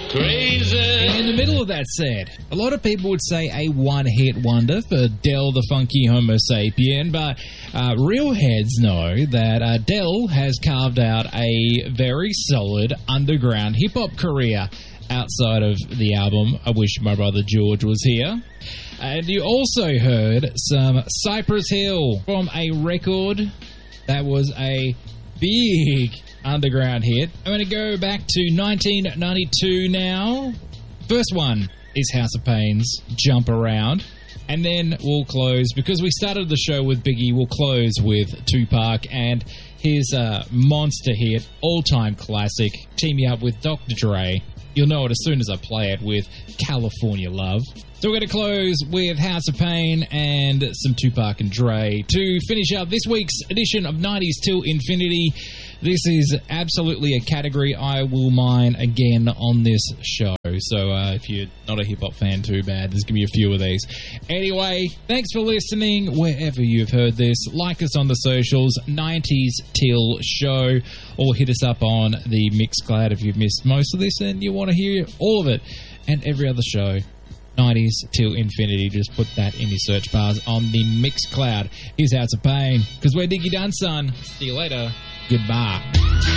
In the middle of that set, a lot of people would say a one-hit wonder for Del the Funky Homo Sapien, but real heads know that Del has carved out a very solid underground hip-hop career outside of the album I Wish My Brother George Was Here. And you also heard some Cypress Hill from a record that was a big underground hit. I'm going to go back to 1992 now. First one is House of Pain's Jump Around. And then we'll close, because we started the show with Biggie, we'll close with Tupac and his monster hit, all-time classic, teaming up with Dr. Dre. You'll know it as soon as I play it with California Love. So we're going to close with House of Pain and some Tupac and Dre to finish up this week's edition of 90s Till Infinity. This is absolutely a category I will mine again on this show. So if you're not a hip-hop fan, too bad. There's going to be a few of these. Anyway, thanks for listening wherever you've heard this. Like us on the socials, 90s Till Show, or hit us up on the Mixcloud if you've missed most of this and you want to hear all of it and every other show. 90s Till Infinity. Just put that in your search bars on the Mixcloud. Here's House of Pain, because we're Diggy Done, son. See you later. Goodbye.